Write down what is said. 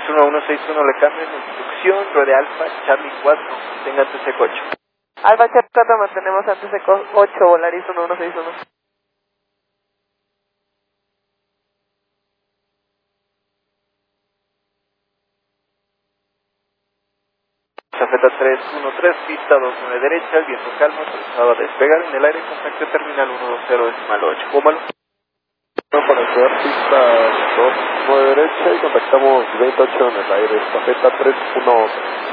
1161 le cambio en instrucción, ruede Alfa, Charlie 4, tenga TC 8. Alfa Charlie 4, mantenemos antes de 8, Volaris 1161. Zafeta 313, pista 29 derecha, el viento calmo, autorizado a despegar en el aire, contacto terminal 120.8. Bómalo. Para quedar pista 29 derecha y contactamos 28 en el aire, Zafeta 313.